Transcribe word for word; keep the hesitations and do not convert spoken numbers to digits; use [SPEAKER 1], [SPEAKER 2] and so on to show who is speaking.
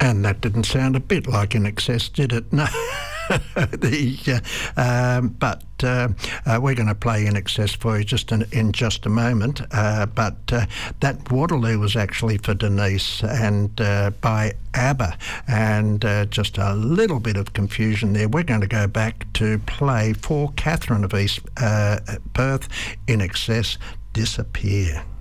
[SPEAKER 1] And that didn't sound a bit like In Excess, did it? No. the, uh, um, but uh, uh, we're going to play In Excess for you just in, in just a moment. Uh, but uh, that Waterloo was actually for Denise and uh, by ABBA. And uh, just a little bit of confusion there. We're going to go back to play for Catherine of East uh, Perth, In Excess, Disappear.